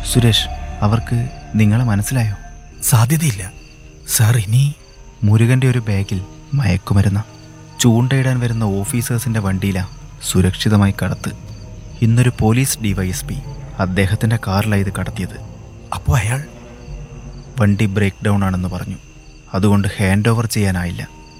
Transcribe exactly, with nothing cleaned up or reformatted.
സുരേഷ്, അവർക്ക് നിങ്ങളെ മനസ്സിലായോ? സാധ്യതയില്ല സാർ. ഇനി മുരുകൻ്റെ ഒരു ബാഗിൽ മയക്കുമരുന്ന ചൂണ്ടയിടാൻ വരുന്ന ഓഫീസേഴ്സിൻ്റെ വണ്ടിയിലാണ് സുരക്ഷിതമായി കടത്ത്. ഇന്നൊരു പോലീസ് ഡിവൈഎസ്പി അദ്ദേഹത്തിൻ്റെ കാറിലാണ് ഇത് കടത്തിയത്. അപ്പോൾ അയാൾ വണ്ടി ബ്രേക്ക് ഡൗൺ ആണെന്ന് പറഞ്ഞു. അതുകൊണ്ട് ഹാൻഡ് ഓവർ ചെയ്യാനായില്ല.